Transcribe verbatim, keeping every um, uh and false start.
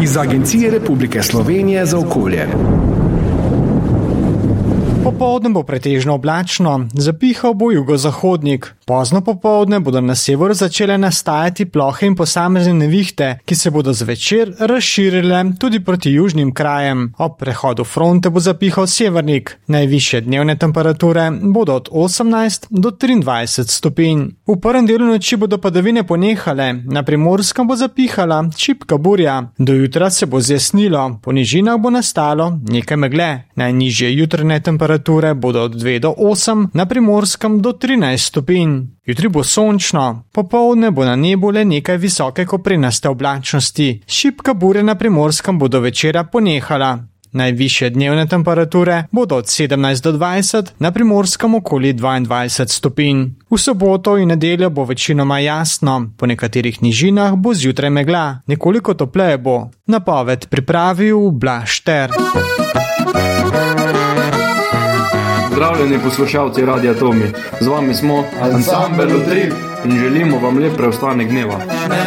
iz Agencije Republike Slovenije za okolje. Popoldne bo pretežno oblačno, zapihal bo jugozahodnik. Pozno popoldne bodo na severu začele nastajati plohe in posamezne nevihte, ki se bodo zvečer razširile tudi proti južnim krajem. Ob prehodu fronte bo zapihal severnik. Najvišje dnevne temperature bodo od osemnajst do triindvajset stopinj. V prvem delu noči bodo padavine ponehale, na Primorskem bo zapihala šibka burja. Do jutra se bo zjasnilo, po nižinah bo nastalo nekaj megle. Najnižje jutranje temperature bodo od dve do osem, na Primorskem do trinajst stopinj. Jutri bo sončno, popoldne bo na nebu le nekaj visoke koprenaste oblačnosti. Šibka burja na Primorskem bo do večera ponehala. Najvišje dnevne temperature bodo od sedemnajst do dvajset, na Primorskem okoli dvaindvajset stopinj. V soboto in nedeljo bo večinoma jasno, po nekaterih nižinah bo zjutraj megla, nekoliko topleje bo. Napoved pripravil Blaž Šter. Pozdravljeni poslušalci Radia Tomi. Z vami smo Ansambel Utrip in želimo vam lep preostanek dneva.